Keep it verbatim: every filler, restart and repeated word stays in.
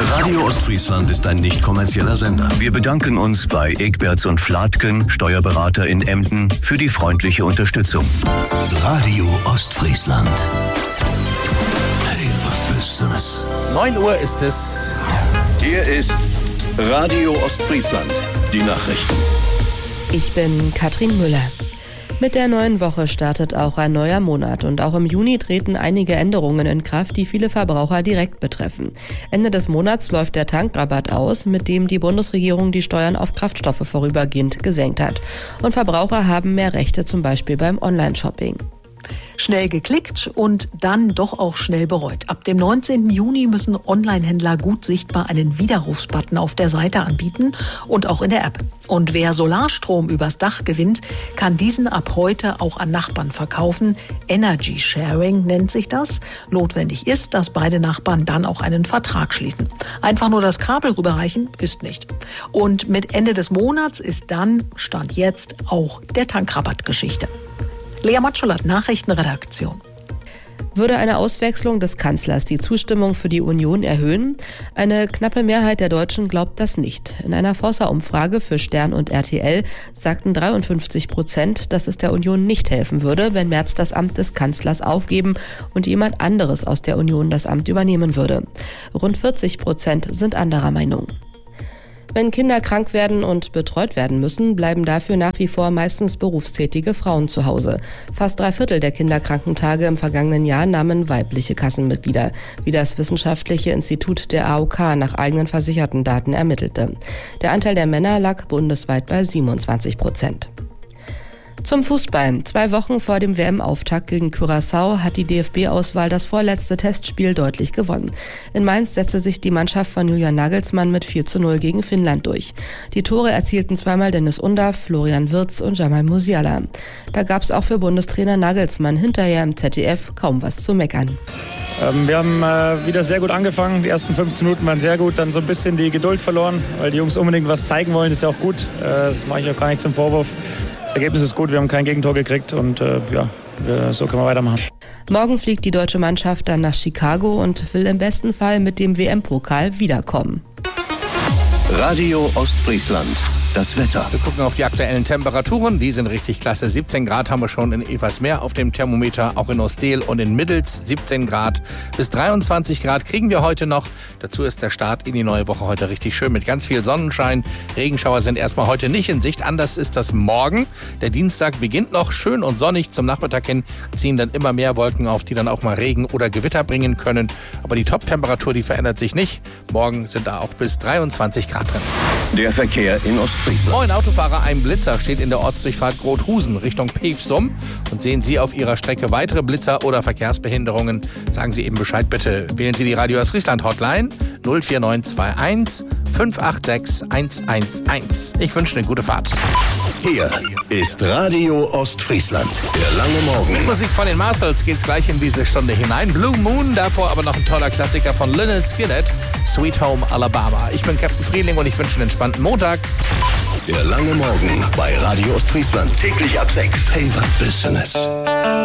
Radio Ostfriesland ist ein nicht kommerzieller Sender. Wir bedanken uns bei Egberts und Flatken, Steuerberater in Emden, für die freundliche Unterstützung. Radio Ostfriesland. Hey, was bist du das? neun Uhr ist es. Hier ist Radio Ostfriesland. Die Nachrichten. Ich bin Katrin Müller. Mit der neuen Woche startet auch ein neuer Monat und auch im Juni treten einige Änderungen in Kraft, die viele Verbraucher direkt betreffen. Ende des Monats läuft der Tankrabatt aus, mit dem die Bundesregierung die Steuern auf Kraftstoffe vorübergehend gesenkt hat. Und Verbraucher haben mehr Rechte, zum Beispiel beim Online-Shopping. Schnell geklickt und dann doch auch schnell bereut. Ab dem neunzehnten Juni müssen Online-Händler gut sichtbar einen Widerrufsbutton auf der Seite anbieten und auch in der App. Und wer Solarstrom übers Dach gewinnt, kann diesen ab heute auch an Nachbarn verkaufen. Energy Sharing nennt sich das. Notwendig ist, dass beide Nachbarn dann auch einen Vertrag schließen. Einfach nur das Kabel rüberreichen ist nicht. Und mit Ende des Monats ist dann, Stand jetzt, auch der Tankrabatt Geschichte. Lea Matschulat, Nachrichtenredaktion. Würde eine Auswechslung des Kanzlers die Zustimmung für die Union erhöhen? Eine knappe Mehrheit der Deutschen glaubt das nicht. In einer Forsa-Umfrage für Stern und R T L sagten dreiundfünfzig Prozent, dass es der Union nicht helfen würde, wenn Merz das Amt des Kanzlers aufgeben und jemand anderes aus der Union das Amt übernehmen würde. Rund vierzig Prozent sind anderer Meinung. Wenn Kinder krank werden und betreut werden müssen, bleiben dafür nach wie vor meistens berufstätige Frauen zu Hause. Fast drei Viertel der Kinderkrankentage im vergangenen Jahr nahmen weibliche Kassenmitglieder, wie das Wissenschaftliche Institut der A O K nach eigenen versicherten Daten ermittelte. Der Anteil der Männer lag bundesweit bei siebenundzwanzig Prozent. Zum Fußball. Zwei Wochen vor dem W M-Auftakt gegen Curaçao hat die D F B-Auswahl das vorletzte Testspiel deutlich gewonnen. In Mainz setzte sich die Mannschaft von Julian Nagelsmann mit vier zu null gegen Finnland durch. Die Tore erzielten zweimal Dennis Undaff, Florian Wirtz und Jamal Musiala. Da gab es auch für Bundestrainer Nagelsmann hinterher im Z D F kaum was zu meckern. Ähm, wir haben äh, wieder sehr gut angefangen. Die ersten fünfzehn Minuten waren sehr gut. Dann so ein bisschen die Geduld verloren, weil die Jungs unbedingt was zeigen wollen. Das ist ja auch gut. Äh, das mache ich auch gar nicht zum Vorwurf. Das Ergebnis ist gut, wir haben kein Gegentor gekriegt und äh, ja, so können wir weitermachen. Morgen fliegt die deutsche Mannschaft dann nach Chicago und will im besten Fall mit dem W M-Pokal wiederkommen. Radio Ostfriesland. Das Wetter. Wir gucken auf die aktuellen Temperaturen. Die sind richtig klasse. siebzehn Grad haben wir schon in Eversmeer auf dem Thermometer, auch in Ostel und in Middels. siebzehn Grad bis dreiundzwanzig Grad kriegen wir heute noch. Dazu ist der Start in die neue Woche heute richtig schön mit ganz viel Sonnenschein. Regenschauer sind erstmal heute nicht in Sicht. Anders ist das morgen. Der Dienstag beginnt noch schön und sonnig. Zum Nachmittag hin ziehen dann immer mehr Wolken auf, die dann auch mal Regen oder Gewitter bringen können. Aber die Top-Temperatur, die verändert sich nicht. Morgen sind da auch bis dreiundzwanzig Grad drin. Der Verkehr in Ostfriesland. Moin Autofahrer, ein Blitzer steht in der Ortsdurchfahrt Grothusen Richtung Pevsum. Und sehen Sie auf Ihrer Strecke weitere Blitzer oder Verkehrsbehinderungen, sagen Sie eben Bescheid bitte. Wählen Sie die Radio Ostfriesland Hotline null vier neun zwei eins fünf acht sechs eins eins eins. Ich wünsche eine gute Fahrt. Hier ist Radio Ostfriesland. Der lange Morgen. Mit Musik von den Marshalls geht's gleich in diese Stunde hinein. Blue Moon, davor aber noch ein toller Klassiker von Lynyrd Skynyrd, Sweet Home Alabama. Ich bin Captain Frieling und ich wünsche einen entspannten Montag. Der lange Morgen bei Radio Ostfriesland. Täglich ab sechs. Hey, was bist du das?